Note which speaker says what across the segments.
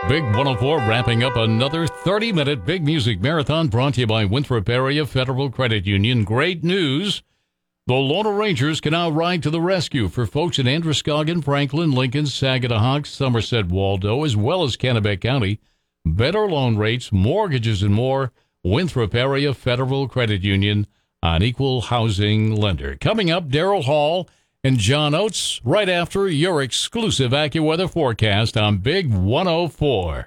Speaker 1: Big 104 wrapping up another 30-minute Big Music Marathon brought to you by Winthrop Area Federal Credit Union. Great news. The Lona Rangers can now ride to the rescue for folks in Androscoggin, Franklin, Lincoln, Saginaw, Somerset, Waldo, as well as Kennebec County. Better loan rates, mortgages, and more. Winthrop Area Federal Credit Union, an equal housing lender. Coming up, Daryl Hall and John Oates, right after your exclusive AccuWeather forecast on Big 104.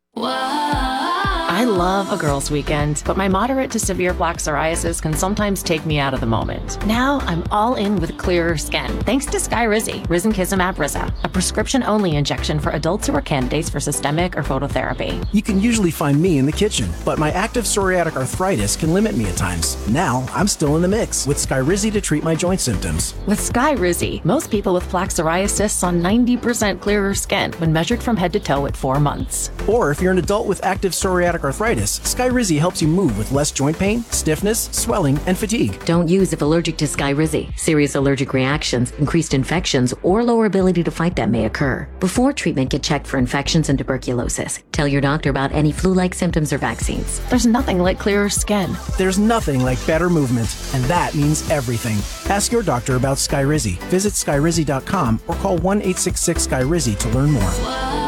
Speaker 2: I love a girls' weekend, but my moderate to severe plaque psoriasis can sometimes take me out of the moment. Now I'm all in with clearer skin, thanks to Skyrizi, Risankizumab Riza, a prescription-only injection for adults who are candidates for systemic or phototherapy.
Speaker 3: You can usually find me in the kitchen, but my active psoriatic arthritis can limit me at times. Now I'm still in the mix with Skyrizi to treat my joint symptoms.
Speaker 2: With Skyrizi, most people with plaque psoriasis saw 90% clearer skin when measured from head to toe at 4 months.
Speaker 3: Or if you're an adult with active psoriatic arthritis, Skyrizi helps you move with less joint pain, stiffness, swelling, and fatigue.
Speaker 4: Don't use if allergic to Skyrizi. Serious allergic reactions, increased infections, or lower ability to fight them may occur. Before treatment, get checked for infections and tuberculosis. Tell your doctor about any flu-like symptoms or vaccines.
Speaker 2: There's nothing like clearer skin.
Speaker 3: There's nothing like better movement, and that means everything. Ask your doctor about Skyrizi. Visit Skyrizi.com or call 1-866-SKYRIZI to learn more.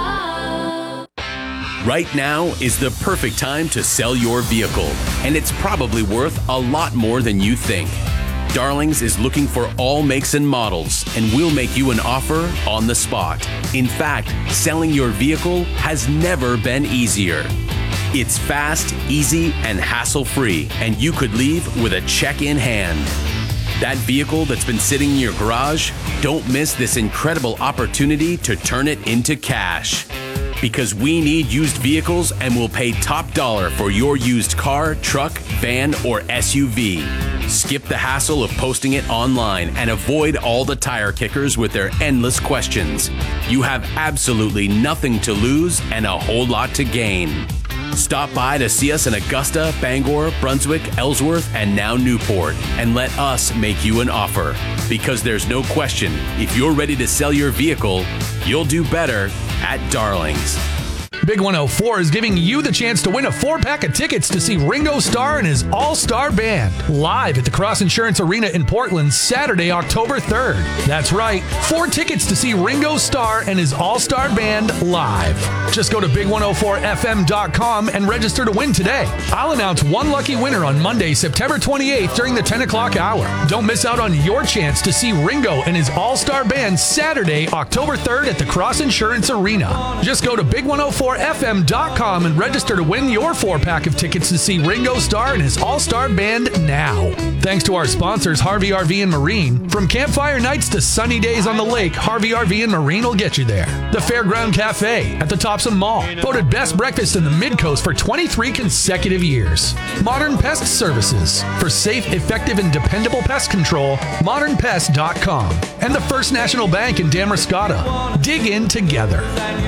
Speaker 5: Right now is the perfect time to sell your vehicle, and it's probably worth a lot more than you think. Darlings is looking for all makes and models, and we'll make you an offer on the spot. In fact, selling your vehicle has never been easier. It's fast, easy, and hassle-free, and you could leave with a check in hand. That vehicle that's been sitting in your garage, don't miss this incredible opportunity to turn it into cash. Because we need used vehicles and will pay top dollar for your used car, truck, van, or SUV. Skip the hassle of posting it online and avoid all the tire kickers with their endless questions. You have absolutely nothing to lose and a whole lot to gain. Stop by to see us in Augusta, Bangor, Brunswick, Ellsworth, and now Newport, and let us make you an offer. Because there's no question, if you're ready to sell your vehicle, you'll do better at Darlings.
Speaker 6: Big 104 is giving you the chance to win a 4-pack of tickets to see Ringo Starr and his All-Star Band live at the Cross Insurance Arena in Portland, Saturday, October 3rd. That's right, 4 tickets to see Ringo Starr and his All-Star Band live. Just go to big104fm.com and register to win today. I'll announce one lucky winner on Monday, September 28th during the 10 o'clock hour. Don't miss out on your chance to see Ringo and his All-Star Band Saturday, October 3rd at the Cross Insurance Arena. Just go to big104fm.com and register to win your 4-pack of tickets to see Ringo Starr and his All-Star Band now. Thanks to our sponsors, Harvey RV and Marine. From campfire nights to sunny days on the lake, Harvey RV and Marine will get you there. The Fairground Cafe at the Topsom Mall, voted best breakfast in the Mid-Coast for 23 consecutive years. Modern Pest Services. For safe, effective, and dependable pest control, modernpest.com. And the First National Bank in Damariscotta. Dig in together.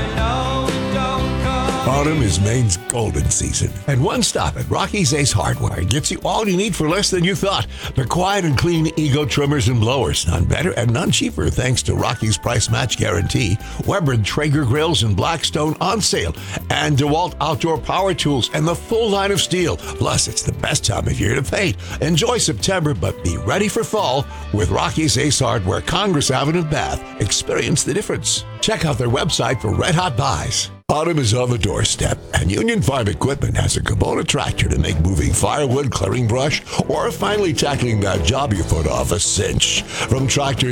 Speaker 7: Autumn is Maine's golden season, and one stop at Rocky's Ace Hardware gets you all you need for less than you thought. The quiet and clean Ego trimmers and blowers, none better and none cheaper thanks to Rocky's price match guarantee. Weber and Traeger grills and Blackstone on sale, and DeWalt outdoor power tools and the full line of steel. Plus, it's the best time of year to paint. Enjoy September, but be ready for fall with Rocky's Ace Hardware, Congress Avenue, Bath. Experience the difference. Check out their website for red hot buys. Autumn is on the doorstep, and Union Farm Equipment has a Kubota tractor to make moving firewood, clearing brush, or finally tackling that job you put off a cinch. From tractors